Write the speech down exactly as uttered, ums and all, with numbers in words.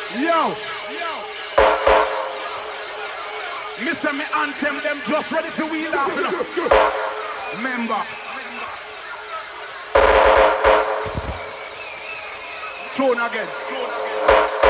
Yo, yo. Mister me anthem them just ready for we laughing. Remember. Throne again. Throne again.